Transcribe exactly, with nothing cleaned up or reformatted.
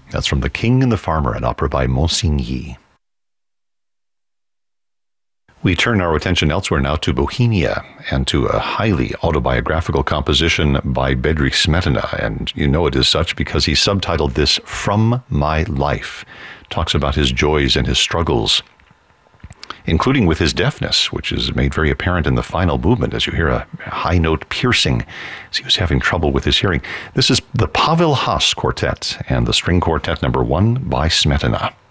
That's from The King and the Farmer, an opera by Monsigny. We turn our attention elsewhere now to Bohemia and to a highly autobiographical composition by Bedřich Smetana, and you know it is such because he subtitled this From My Life. Talks about his joys and his struggles, including with his deafness, which is made very apparent in the final movement as you hear a high note piercing as he was having trouble with his hearing. This is the Pavel Haas Quartet and the String Quartet number one by Smetana.